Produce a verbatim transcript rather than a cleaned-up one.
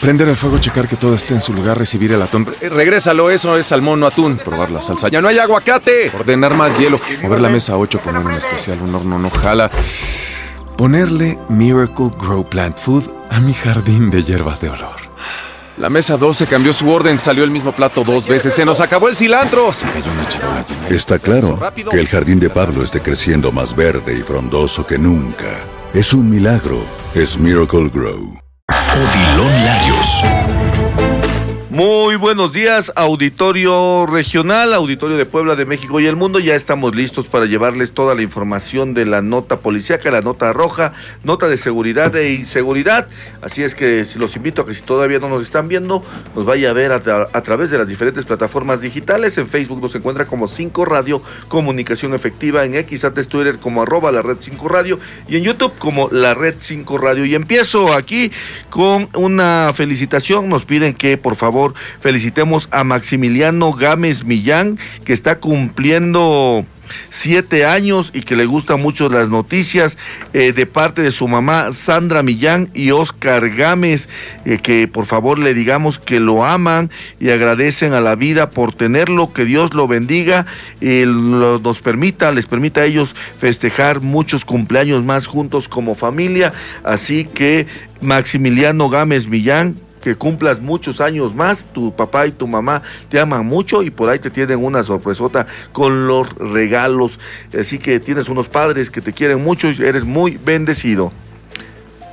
Prender el fuego, checar que todo esté en su lugar, recibir el atún. Re- regrésalo, eso es salmón, no atún. Probar la salsa. ¡Ya no hay aguacate! Ordenar más hielo. Mover la mesa a ocho, poner un especial, un horno no jala. Ponerle Miracle Grow Plant Food a mi jardín de hierbas de olor. La mesa doce cambió su orden, salió el mismo plato dos veces. ¡Se nos acabó el cilantro! Se cayó una charola llena. Está claro que el jardín de Pablo esté creciendo más verde y frondoso que nunca. Es un milagro. Es Miracle Grow. Odilon Larios. Muy buenos días, auditorio regional, auditorio de Puebla, de México y el mundo. Ya estamos listos para llevarles toda la información de la nota policíaca, la nota roja, nota de seguridad e inseguridad. Así es que los invito a que si todavía no nos están viendo, nos vaya a ver a, tra- a través de las diferentes plataformas digitales. En Facebook nos encuentra como cinco Radio, Comunicación Efectiva, en X, antes Twitter como arroba la red cinco Radio y en YouTube como la red cinco Radio. Y empiezo aquí con una felicitación. Nos piden que por favor felicitemos a Maximiliano Gámez Millán, que está cumpliendo siete años y que le gustan mucho las noticias, eh, de parte de su mamá Sandra Millán y Oscar Gámez, eh, que por favor le digamos que lo aman y agradecen a la vida por tenerlo, que Dios lo bendiga y lo, nos permita, les permita a ellos festejar muchos cumpleaños más juntos como familia. Así que Maximiliano Gámez Millán, que cumplas muchos años más, tu papá y tu mamá te aman mucho y por ahí te tienen una sorpresota con los regalos, así que tienes unos padres que te quieren mucho y eres muy bendecido.